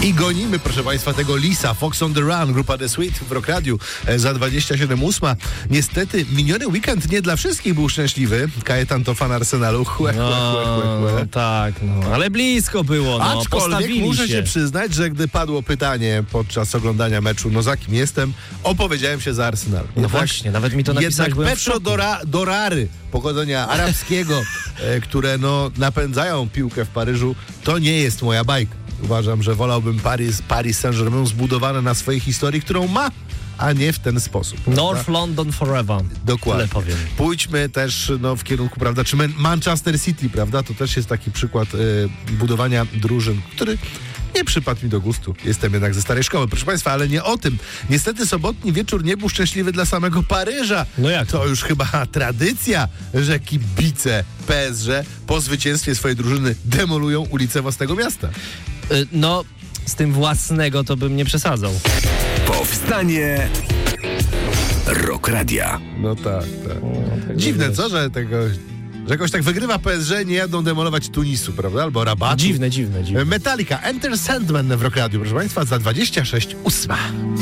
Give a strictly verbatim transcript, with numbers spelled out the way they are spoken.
I gonimy, proszę Państwa, tego lisa. Fox on the Run, grupa The Sweet w Rock Radiu za dwadzieścia siedem ósma. Niestety miniony weekend nie dla wszystkich był szczęśliwy. Kajetan to fan Arsenalu. Chłe, No, chłe, chłe, chłe, chłe. no tak, no. Ale blisko było, no. Aczkolwiek Postawili muszę się. się przyznać, że gdy padło pytanie podczas oglądania meczu, no za kim jestem, opowiedziałem się za Arsenal. No właśnie, nawet mi to napisałeś, Jednak byłem w Petro szoku. Dora, Dorary pochodzenia arabskiego, e, które no napędzają piłkę w Paryżu, to nie jest moja bajka. Uważam, że wolałbym Paris, Paris Saint-Germain zbudowane na swojej historii, którą ma, a nie w ten sposób. North prawda? London forever. Dokładnie. Tyle powiem. Pójdźmy też no, w kierunku, prawda, czy Man- Manchester City, prawda, to też jest taki przykład e, budowania drużyn, który nie przypadł mi do gustu. Jestem jednak ze starej szkoły, proszę Państwa, ale nie o tym. Niestety sobotni wieczór nie był szczęśliwy dla samego Paryża. No jak to? To już chyba tradycja, że kibice P S G po zwycięstwie swojej drużyny demolują ulice własnego miasta. Y, No, z tym własnego to bym nie przesadzał. Powstanie Rock Radia. No tak, tak. No, tak Dziwne, wiesz. co, że tego... Że jakoś tak wygrywa P S G, nie jadą demolować Tunisu, prawda? Albo Rabatu. Dziwne, dziwne, dziwne. Metallica, Enter Sandman w Rock Radio, proszę Państwa, za dwadzieścia sześć ósma.